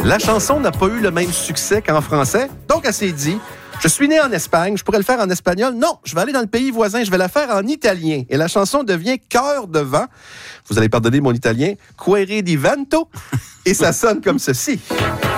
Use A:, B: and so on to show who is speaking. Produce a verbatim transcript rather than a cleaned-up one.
A: La chanson n'a pas eu le même succès qu'en français, donc elle s'est dit... Je suis né en Espagne, je pourrais le faire en espagnol. Non, je vais aller dans le pays voisin, je vais la faire en italien. Et la chanson devient Cœur de vent. Vous allez pardonner mon italien. Cuore di vento. Et ça sonne comme ceci.